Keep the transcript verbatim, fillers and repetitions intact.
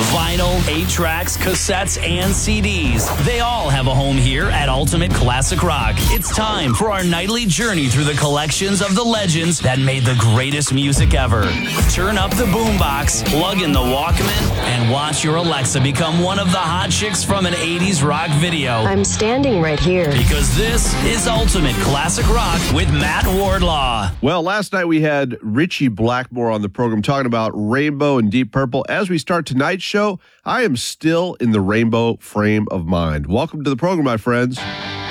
Vinyl, eight tracks, cassettes, and C Ds. They all have a home here at Ultimate Classic Rock. It's time for our nightly journey through the collections of the legends that made the greatest music ever. Turn up the boombox, plug in the Walkman, and watch your Alexa become one of the hot chicks from an eighties rock video. I'm standing right here. Because this is Ultimate Classic Rock with Matt Wardlaw. Well, last night we had Richie Blackmore on the program talking about Rainbow and Deep Purple. As we start tonight's show, I am still in the Rainbow frame of mind. Welcome to the program, my friends.